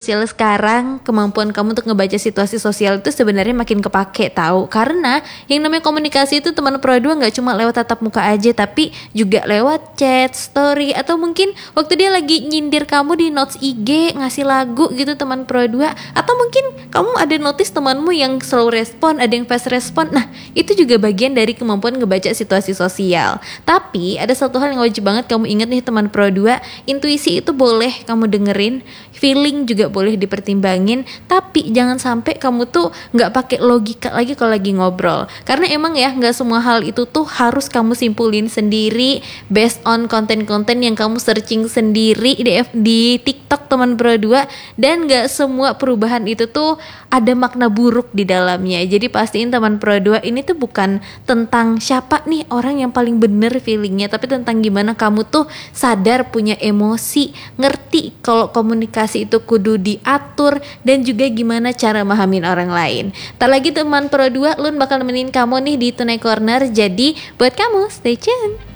sosial sekarang, kemampuan kamu untuk ngebaca situasi sosial itu sebenarnya makin kepake tahu. Karena yang namanya komunikasi itu teman Pro 2 nggak cuma lewat tatap muka aja, tapi juga lewat chat, story, atau mungkin waktu dia lagi nyindir kamu di notes IG, ngasih lagu gitu teman Pro 2, atau mungkin kamu ada notice temanmu yang slow respon, ada yang fast respon. Nah, itu juga bagian dari kemampuan ngebaca situasi sosial. Tapi ada satu hal yang wajib banget kamu ingat nih teman Pro 2, intuisi itu boleh kamu dengerin, feeling juga boleh dipertimbangin, tapi jangan sampai kamu tuh nggak pakai logika lagi kalau lagi ngobrol. Karena emang ya nggak semua hal itu tuh harus kamu simpulin sendiri based on konten-konten yang kamu searching sendiri di TikTok teman Pro 2, dan nggak semua perubahan itu tuh ada makna buruk di dalamnya. Jadi pastiin teman Pro 2 ini tuh bukan tentang siapa nih orang yang paling bener feelingnya, tapi tentang gimana kamu tuh sadar punya emosi, ngerti kalau komunikasi itu kudu diatur, dan juga gimana cara memahami orang lain. Tak lagi teman Pro 2, Lun bakal nemenin kamu nih di Tunai Corner. Jadi buat kamu stay tune.